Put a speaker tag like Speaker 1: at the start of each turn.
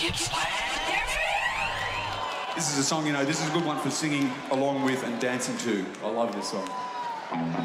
Speaker 1: This is a song, you know, this is a good one for singing along with and dancing to. I love this song.